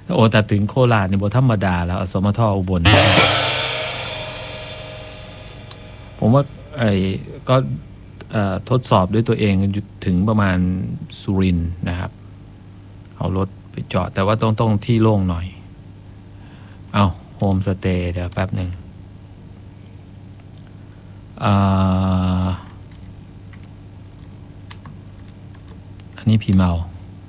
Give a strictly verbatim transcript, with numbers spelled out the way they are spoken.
โอ้แต่ถึงโคราชนี่บ่ธรรมดาแล้วอสมทอุบลผมว่าไอ้ก็ทดสอบด้วยตัวเองถึงประมาณสุรินทร์นะครับเอารถไปจอดแต่ว่าต้องต้องที่โล่งหน่อยเอาโฮมสเตย์เดี๋ยวแป๊บหนึ่งอันนี้พี่เมา